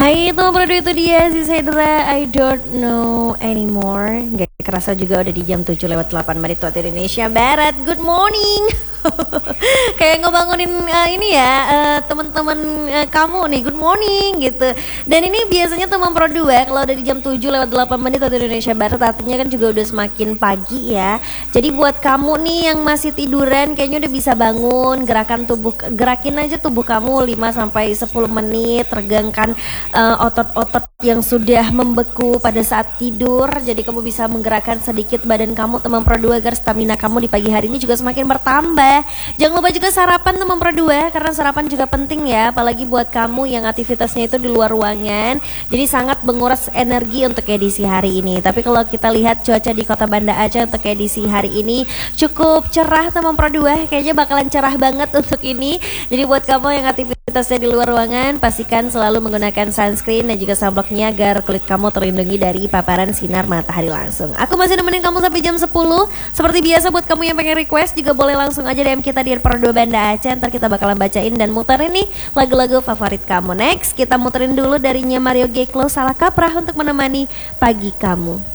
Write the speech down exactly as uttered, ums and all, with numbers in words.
Hai teman Bro, itu dia si Sedra I don't know anymore. Gak kerasa juga udah di jam tujuh lewat delapan menit waktu Indonesia Barat. Good morning. Kayak ngebangunin uh, ini ya uh, teman-teman uh, kamu nih, good morning gitu. Dan ini biasanya teman Pro dua kalau udah di jam tujuh lewat delapan menit waktu Indonesia Barat, artinya kan juga udah semakin pagi ya. Jadi buat kamu nih yang masih tiduran, kayaknya udah bisa bangun, gerakan tubuh, gerakin aja tubuh kamu lima sampai sepuluh menit, regangkan uh, otot-otot yang sudah membeku pada saat tidur. Jadi kamu bisa menggerakkan sedikit badan kamu teman Pro dua agar stamina kamu di pagi hari ini juga semakin bertambah. Jangan lupa juga sarapan teman Pro dua, karena sarapan juga penting ya, apalagi buat kamu yang aktivitasnya itu di luar ruangan. Jadi sangat menguras energi untuk edisi hari ini. Tapi kalau kita lihat cuaca di Kota Banda Aceh untuk edisi hari ini cukup cerah teman Pro dua, kayaknya bakalan cerah banget untuk ini. Jadi buat kamu yang aktivitasnya di luar ruangan, pastikan selalu menggunakan sunscreen dan juga sunblocknya agar kulit kamu terlindungi dari paparan sinar matahari langsung. Aku masih nemenin kamu sampai jam sepuluh. Seperti biasa buat kamu yang pengen request juga boleh langsung aja D M kita di Pro dua Banda Aceh. Ntar kita bakalan bacain dan muterin nih lagu-lagu favorit kamu. Next kita muterin dulu darinya Mario Geklo Salah Kaprah untuk menemani pagi kamu.